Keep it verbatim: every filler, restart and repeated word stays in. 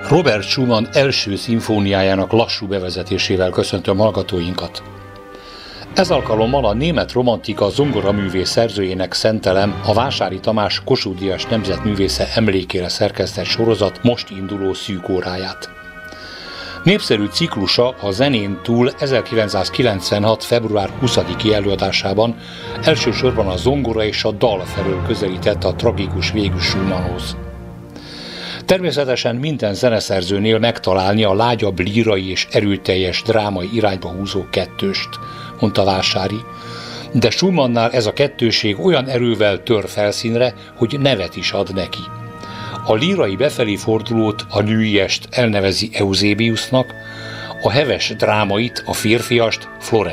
Robert Schumann első szimfóniájának lassú bevezetésével köszöntöm hallgatóinkat. Ez alkalommal a német romantika zongoraművész szerzőjének szentelem a Vásári Tamás Kossuth Díjas nemzetművésze emlékére szerkesztett sorozat most induló szűk óráját. Népszerű ciklusa a Zenén túl ezerkilencszázkilencvenhat. február huszadiki előadásában elsősorban a zongora és a dal felől közelített a tragikus végű Schumannhoz. Természetesen minden zeneszerzőnél megtalálni a lágyabb lírai és erőteljes drámai irányba húzó kettőst, mondta Vásári, de Schumannál ez a kettőség olyan erővel tör felszínre, hogy nevet is ad neki. A lírai befelé fordulót, a nőiest elnevezi Eusebiusnak, a heves drámait, a férfiast Florence